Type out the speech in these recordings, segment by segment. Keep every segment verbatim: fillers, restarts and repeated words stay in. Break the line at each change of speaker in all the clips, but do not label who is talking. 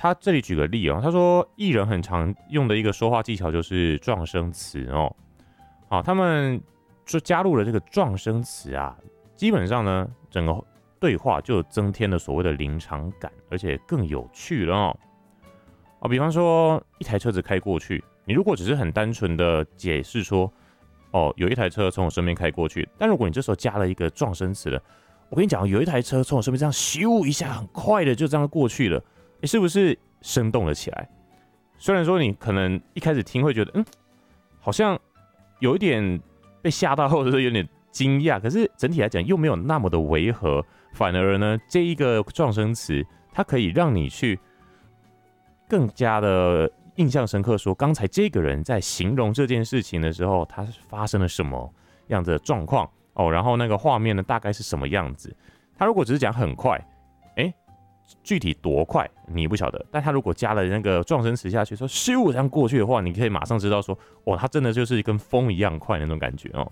他这里举个例哦，他说艺人很常用的一个说话技巧就是撞声词哦。好，他们就加入了这个撞声词啊，基本上呢，整个对话就增添了所谓的临场感，而且更有趣了哦。哦，比方说一台车子开过去，你如果只是很单纯的解释说，哦，有一台车从我身边开过去，但如果你这时候加了一个撞声词了，我跟你讲，有一台车从我身边这样咻一下，很快的就这样过去了，你是不是生动了起来？虽然说你可能一开始听会觉得，嗯，好像有一点被吓到，或者说有点惊讶，可是整体来讲又没有那么的违和，反而呢，这一个撞声词，它可以让你去更加的印象深刻，说刚才这个人在形容这件事情的时候，他发生了什么样的状况哦，然后那个画面呢大概是什么样子。他如果只是讲很快，哎，具体多快你不晓得，但他如果加了那个撞声词下去，说咻这样过去的话，你可以马上知道说，哦，他真的就是跟风一样快的那种感觉哦。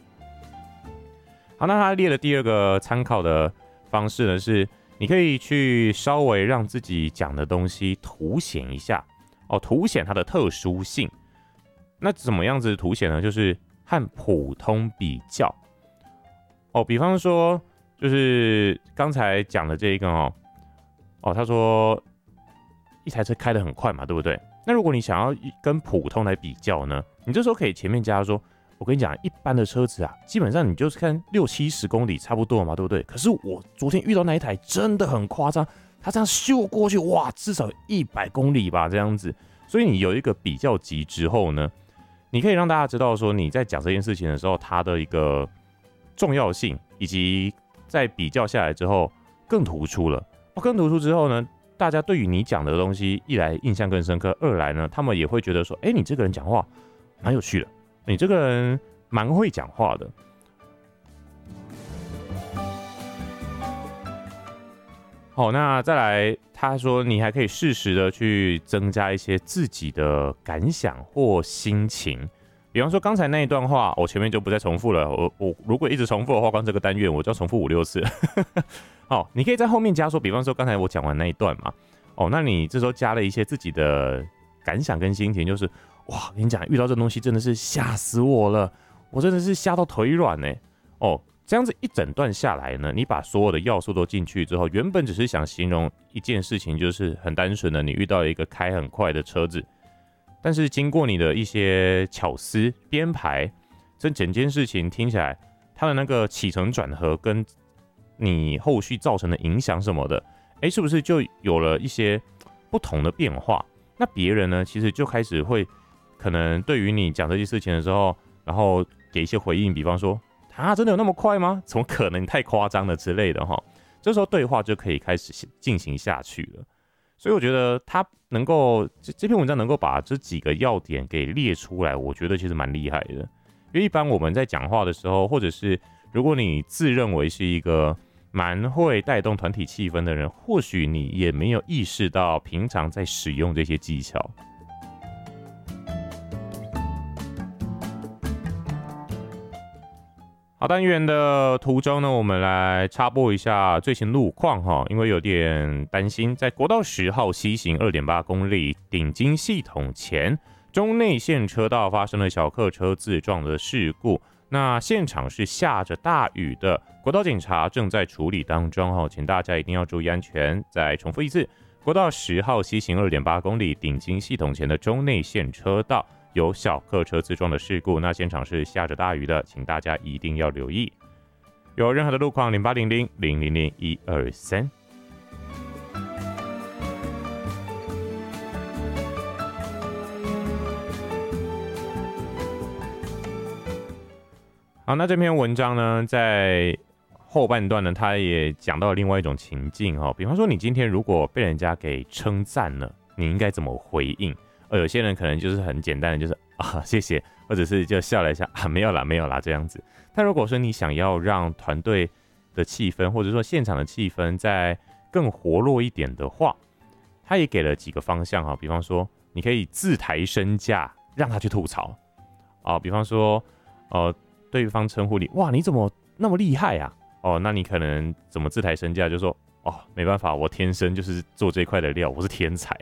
好，那他列了第二个参考的方式呢，是你可以去稍微让自己讲的东西凸显一下哦，凸显它的特殊性。那怎么样子凸显呢？就是和普通比较哦，比方说就是刚才讲的这一个哦，哦，他说一台车开得很快嘛，对不对？那如果你想要跟普通来比较呢，你这时候可以前面加说，我跟你讲，一般的车子啊，基本上你就是看六七十公里差不多嘛，对不对？可是我昨天遇到那一台真的很夸张，它这样咻过去，哇，至少一百公里吧，这样子。所以你有一个比较级之后呢，你可以让大家知道说你在讲这件事情的时候，它的一个重要性，以及在比较下来之后更突出了。更突出之后呢，大家对于你讲的东西，一来印象更深刻，二来呢，他们也会觉得说，哎、欸，你这个人讲话蛮有趣的。你这个人蛮会讲话的。好，那再来，他说你还可以适时的去增加一些自己的感想或心情。比方说刚才那一段话，我前面就不再重复了。我我如果一直重复的话，光这个单元我就要重复五六次。好，你可以在后面加说，比方说刚才我讲完那一段嘛，哦，那你这时候加了一些自己的感想跟心情，就是。哇，跟你讲，遇到这东西真的是吓死我了，我真的是吓到腿软呢。哦，这样子一整段下来呢，你把所有的要素都进去之后，原本只是想形容一件事情，就是很单纯的你遇到一个开很快的车子，但是经过你的一些巧思编排，这整件事情听起来，它的那个起承转合跟你后续造成的影响什么的，哎，是不是就有了一些不同的变化？那别人呢，其实就开始会。可能对于你讲这些事情的时候，然后给一些回应，比方说啊，真的有那么快吗？怎么可能？太夸张了之类的哈。这时候对话就可以开始进行下去了。所以我觉得他能够 这, 这篇文章能够把这几个要点给列出来，我觉得其实蛮厉害的。因为一般我们在讲话的时候，或者是如果你自认为是一个蛮会带动团体气氛的人，或许你也没有意识到平常在使用这些技巧。好，单元的途中呢，我们来插播一下最新路况哈，因为有点担心，在国道十号西行 二点八 公里顶金系统前中内线车道发生了小客车自撞的事故，那现场是下着大雨的，国道警察正在处理当中哈，请大家一定要注意安全。再重复一次，国道十号西行 二点八 公里顶金系统前的中内线车道有小客车自撞的事故，那现场是下着大雨的，请大家一定要留意。有任何的路况，零八零零零零零一二三。好，那这篇文章呢，在后半段呢，他也讲到了另外一种情境哈，比方说你今天如果被人家给称赞了，你应该怎么回应？而有些人可能就是很简单的，就是啊谢谢，或者是就笑了一下啊没有啦没有啦这样子。但如果说你想要让团队的气氛，或者说现场的气氛再更活络一点的话，他也给了几个方向哈，比方说你可以自抬身价让他去吐槽啊，比方说呃对方称呼你哇你怎么那么厉害啊？哦，那你可能怎么自抬身价就说哦没办法，我天生就是做这块的料，我是天才。